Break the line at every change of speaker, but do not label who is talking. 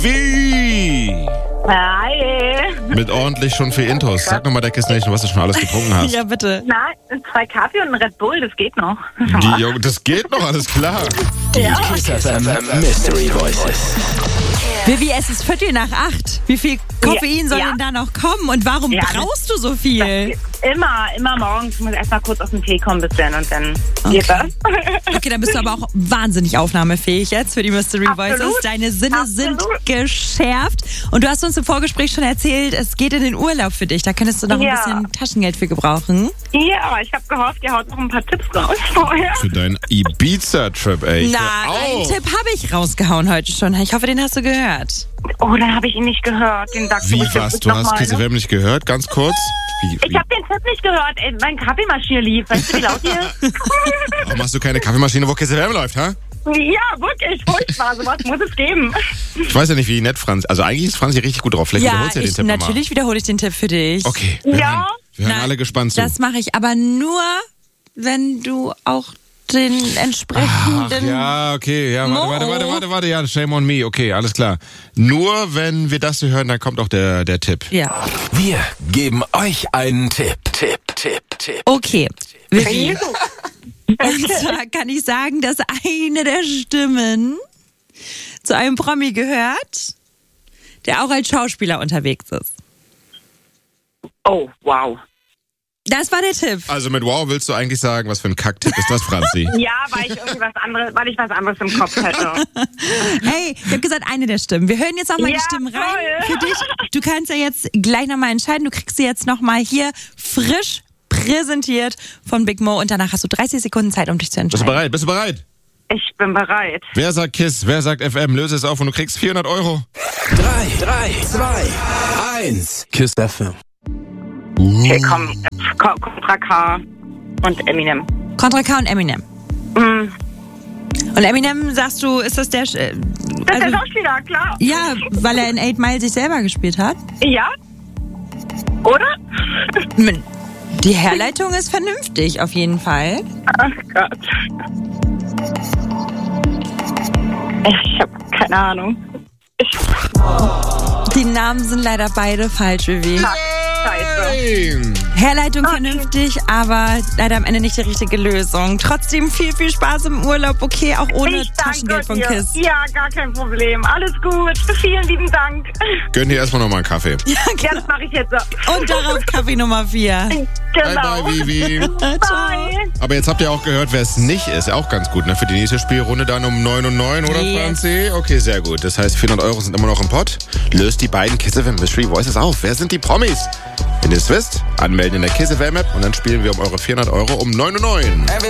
Wie?
Hi.
Mit ordentlich schon viel Intos. Sag nochmal der Kiss Nation, was du schon alles getrunken hast.
Ja, bitte.
Na, 2 Kaffee und ein Red Bull, das geht noch.
Das geht noch, alles klar.
Die Kiss FM Mystery Voices.
Vivi, es ist 7:45. Wie viel Koffein soll denn da noch kommen und warum brauchst du so viel?
Immer morgens. Ich muss erstmal kurz aus dem Tee kommen bisschen und dann geht das.
Okay, dann bist du aber auch wahnsinnig aufnahmefähig jetzt für die Mystery Voices. Deine Sinne sind geschärft. Und du hast uns im Vorgespräch schon erzählt, es geht in den Urlaub für dich. Da könntest du noch ein bisschen Taschengeld für gebrauchen.
Ja, ich habe gehofft, ihr haut noch ein paar Tipps raus vorher.
Für deinen Ibiza-Trip, ey.
Einen Tipp habe ich rausgehauen heute schon. Ich hoffe, den hast du gehört.
Oh, dann habe ich ihn nicht gehört. Den sagst
Wie
du
was? Du hast Kiss FM nicht gehört? Ganz kurz.
Ich habe den Tipp nicht gehört. Meine Kaffeemaschine lief. Weißt du, wie laut die ist?
Warum hast du keine Kaffeemaschine, wo Kiss FM läuft, ha?
Ja, wirklich. Furchtbar. Sowas muss es geben.
Ich weiß ja nicht, wie nett Franzi... Also eigentlich ist Franzi richtig gut drauf. Vielleicht wiederholst du den Tipp
natürlich wiederhole ich den Tipp für dich.
Okay, wir hören alle gespannt zu.
Das mache ich aber nur, wenn du auch den entsprechenden...
Ja, okay, ja, warte, ja, shame on me, okay, alles klar. Nur wenn wir das hier hören, dann kommt auch der Tipp.
Ja.
Wir geben euch einen Tipp.
Okay, Vivi. Und zwar kann ich sagen, dass eine der Stimmen zu einem Promi gehört, der auch als Schauspieler unterwegs ist.
Oh, wow.
Das war der Tipp.
Also mit wow willst du eigentlich sagen, was für ein Kacktipp ist das, Franzi?
Ja, weil ich was anderes im Kopf hätte.
Hey, ich habe gesagt, eine der Stimmen. Wir hören jetzt auch mal die Stimmen rein für dich. Du kannst ja jetzt gleich nochmal entscheiden. Du kriegst sie jetzt nochmal hier frisch präsentiert von Big Mo und danach hast du 30 Sekunden Zeit, um dich zu entscheiden.
Bist du bereit?
Ich bin bereit.
Wer sagt Kiss? Wer sagt FM? Löse es auf und du kriegst 400 €.
3, 2, 1. Kiss FM.
Okay, komm. Contra K und Eminem.
Contra K und Eminem.
Mhm.
Und Eminem, sagst du, ist das der...
Das ist der Schauspieler, klar.
Ja, weil er in 8 Mile sich selber gespielt hat.
Ja? Oder?
Die Herleitung ist vernünftig, auf jeden Fall.
Ach Gott. Ich habe keine Ahnung.
Die Namen sind leider beide falsch, Vivi.
Scheiße.
Herleitung vernünftig, aber leider am Ende nicht die richtige Lösung. Trotzdem viel Spaß im Urlaub, okay, auch ohne Taschengeld von Kiss.
Ja, gar kein Problem. Alles gut. Vielen lieben Dank.
Gönn dir erstmal nochmal einen Kaffee.
Ja, das mache ich jetzt.
Und darauf Kaffee Nummer 4.
Genau.
Bye, Vivi.
Bye.
Aber jetzt habt ihr auch gehört, wer es nicht ist. Auch ganz gut, ne? Für die nächste Spielrunde dann um 9 und 9, oder Franzi? Okay, sehr gut. Das heißt, 400 € sind immer noch im Pott. Löst die beiden Kiss FM Mystery Voices auf. Wer sind die Promis? Wenn ihr es wisst, anmelden in der Kiss FM App und dann spielen wir um eure 400 € um 9 und 9.